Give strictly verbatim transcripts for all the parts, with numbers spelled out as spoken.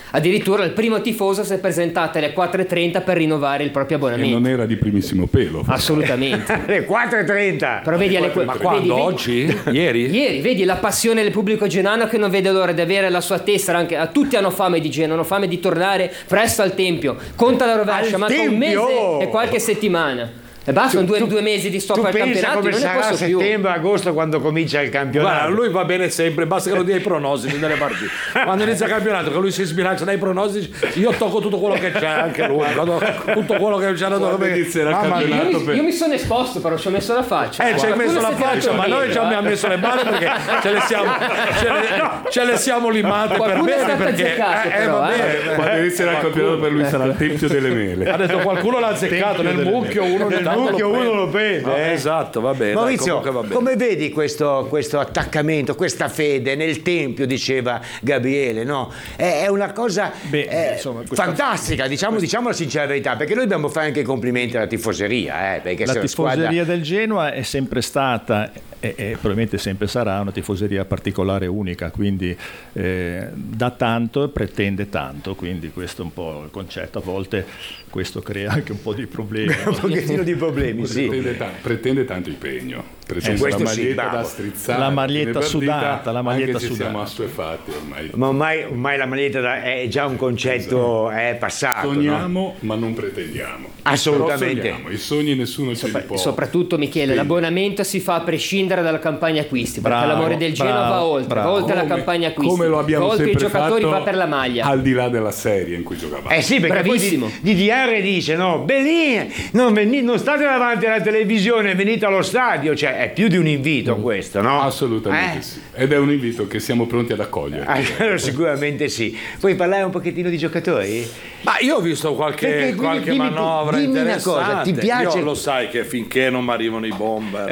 addirittura il primo tifoso si è presentato alle quattro e trenta per rinnovare il proprio abbonamento. E non era di primissimo pelo. Assolutamente. Alle quattro e trenta. Però vedi alle Ma quando? vedi, Oggi? vedi, Ieri? Ieri, vedi la passione del pubblico genano che non vede l'ora di avere la sua tessera. Anche, tutti hanno fame di Genoa, hanno fame di tornare presto al Tempio. Conta la rovescia, Al manca un mese Tempio? e qualche settimana. E basta, sono due, due mesi di stop Tu al pensa campionato, come non ne sarà posso più. settembre, agosto quando comincia il campionato. Guarda, lui va bene sempre, basta che lo dia i pronostici delle partite. Quando inizia il campionato, che lui si sbilancia dai pronostici, io tocco tutto quello che c'è, anche lui. Tutto quello che c'è Quando come inizierà il Mamma mia. campionato Io, per- io mi sono esposto, però ci ho messo la faccia. Eh, ci hai Qualcuno messo la si è tirato faccia, ma noi dietro, ci abbiamo eh. messo le mani perché ce le siamo, ce le, ce le siamo limate per Qualcuno è bene. stato Perché, azzeccato, eh, però, va eh. bene. Quando inizierà il campionato per lui sarà il Tempio delle Mele. Ha detto qualcuno l'ha azzeccato nel mucchio, uno ogni Nel tanto mucchio lo uno prende. lo prende, Ah, eh. Esatto, va bene. Maurizio, dai, va bene. come vedi questo, questo attaccamento, questa fede nel Tempio, diceva Gabriele, no? È, è una cosa Beh, eh, insomma, questa- fantastica, diciamo, diciamo la sincera verità, perché noi dobbiamo fare anche i complimenti alla tifoseria, eh, perché La se la tifoseria squadra... del Genoa è sempre stata e, e probabilmente sempre sarà una tifoseria particolare, unica, quindi eh, dà tanto e pretende tanto, quindi questo è un po' il concetto. A volte questo crea anche un po' di problemi. un pochettino di problemi, sì. Pretende, ta- pretende tanto impegno, pretende Eh, questo la sì, maglietta bravo. da strizzare, La maglietta fine partita, sudata, la maglietta anche se sudata. siamo assuefatti ormai. Ma ormai, ormai la maglietta da- è già un concetto è passato, no? Sogniamo, ma non pretendiamo. Assolutamente. Però sogniamo. I sogni nessuno ce li può. Soprattutto, Michele, Sì. l'abbonamento si fa a prescindere dalla campagna acquisti, perché Bravo, l'amore del Genoa bravo, va oltre, bravo. va oltre la Come- campagna acquisti, come lo abbiamo va oltre i sempre giocatori, fatto, va per la maglia. al di là della serie in cui giocavamo. Eh sì, perché Bravissimo. poi di, di D R dice, no, Bellini, non, veni- non state davanti alla televisione, venite allo stadio, cioè è più di un invito questo, no? Assolutamente Eh? sì. Ed è un invito che siamo pronti ad accogliere. Allora, sicuramente sì. Puoi parlare un pochettino di giocatori? Ma io ho visto qualche, Perché, qualche dimmi- manovra dimmi una interessante. cosa, ti piace- Io lo sai che finché non mi arrivano i bomber.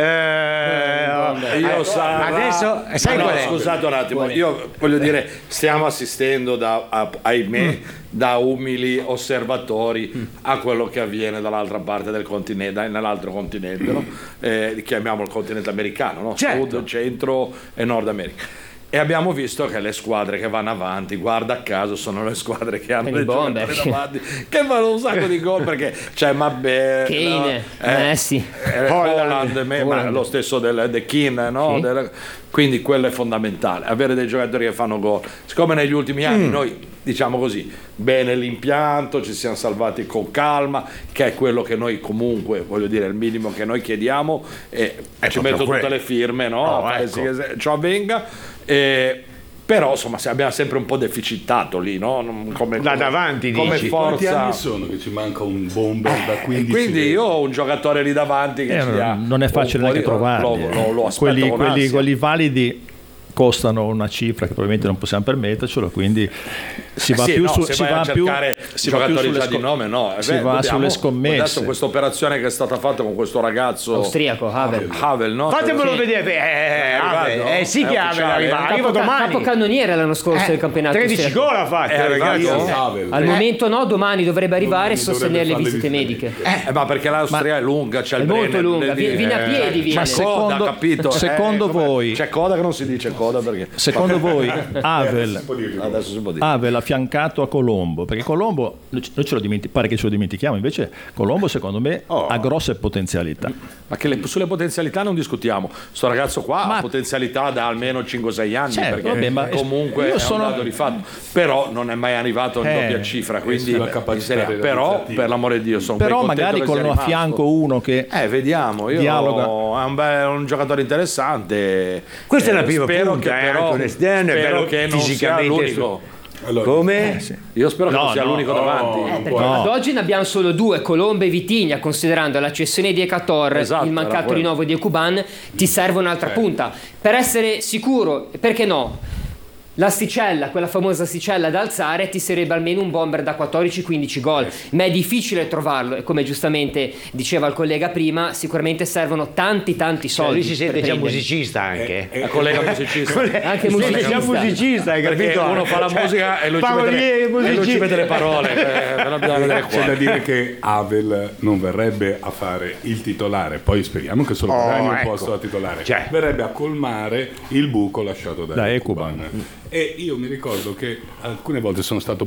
Eh, Io eh, sai, adesso sai no, qual è? scusate un attimo, io voglio dire, stiamo assistendo da, a, ahimè, da umili osservatori a quello che avviene dall'altra parte del continente, nell'altro continente, no? Eh, chiamiamolo il continente americano, no? Certo. Sud, centro e Nord America. E abbiamo visto che le squadre che vanno avanti, guarda caso, sono le squadre che hanno Con i le bomber. giocatori davanti, che fanno un sacco di gol perché c'è Mabè, Kane, Messi. eh, Holland, me- ma Holland. lo stesso del, del Keane, no? Sì. Del- quindi quello è fondamentale, avere dei giocatori che fanno gol. Siccome negli ultimi anni Mm. noi, diciamo così, bene l'impianto, ci siamo salvati con calma, che è quello che noi comunque, voglio dire, il minimo che noi chiediamo, e ci metto quello. tutte le firme, no? Oh, Fare ecco. sì che ciò avvenga. E, però insomma se abbiamo sempre un po' deficitato lì, no? Non- Come, Da come- davanti, come dici? Quanti forza. anni sono che ci manca un bomber da E quindici? quindi io ho un giocatore lì davanti che Eh, ci ha non è facile un po' neanche di- trovarli. lo, lo, lo aspetto quelli, con quelli, ansia. quelli validi costano una cifra che probabilmente non possiamo permettercelo, quindi si va Eh sì, più no, su, se si vai va a più cercare si va più giocatori sulle già di scom- nome, no, eh, si beh, va dobbiamo- sulle scommesse. adesso questa operazione che è stata fatta con questo ragazzo Austriaco, Havel. Havel, no? Fatemelo Sì. vedere. Eh, arrivato? eh, eh, sì È che Havel ufficiale, arriva, eh? arriva Capo, domani. capocannoniere l'anno scorso Eh, del campionato tredici austriaco. gol ha fatto, È arrivato? ragazzi. Havel. Al Eh. momento no, domani dovrebbe arrivare e Domani sostenere le dovrebbe visite fare le mediche. Eh, ma perché l'Austria è lunga, c'è È il molto Brenner, lunga, le- vi- viene a piedi, viene. C'è coda, Secondo- capito? secondo Eh, come- voi- c'è coda che non si dice coda perché Secondo voi Havel, adesso si può dire. Havel affiancato a Colombo, perché Colombo noi ce lo dimentichiamo, pare che ce lo dimentichiamo, invece Colombo secondo me Oh. ha grosse potenzialità. Ma che le- sulle potenzialità non discutiamo. Sto ragazzo qua Ma- ha potenzialità da almeno cinque sei anni, Certo, perché vabbè, ma comunque io è sono- un dato di fatto. Però non è mai arrivato in Eh, doppia cifra, quindi sulla in capacità Serie A. Però realizzativa. per l'amore di Dio sono Però ben contento magari che con sia a rimasto. fianco uno che Eh, vediamo, io Dialoga. è un, bel- un giocatore interessante. Questa è la Eh, prima spero punta, che eh, però, anche un esterno, è spero bello che non sia fisicamente l'unico. Allora, Come? Io spero che No, non sia no, l'unico no, davanti. no. Perché No. ad oggi ne abbiamo solo due, Colombo e Vitigna, considerando la cessione di Ecator, Esatto, il era mancato quello. rinnovo di Ekuban, ti serve un'altra punta. Per essere sicuro, perché no? L'asticella, quella famosa asticella da alzare, ti sarebbe almeno un bomber da quattordici quindici gol, ma è difficile trovarlo e come giustamente diceva il collega prima, sicuramente servono tanti tanti Cioè, soldi. lui si sente per già prendere. musicista anche. La collega musicista. Anche Si sente musicista. già musicista, hai Perché capito? uno fa la Cioè, musica e lui, ci mette paroliere, le, e lui ci musicista. mette le parole. eh, però bisogna vedere c'è da qua. dire che Havel non verrebbe a fare il titolare, poi speriamo che solo Oh, guadagni un ecco. posto da titolare, Cioè. verrebbe a colmare il buco lasciato da, Da Ekuban. Ekuban. E io mi ricordo che alcune volte sono stato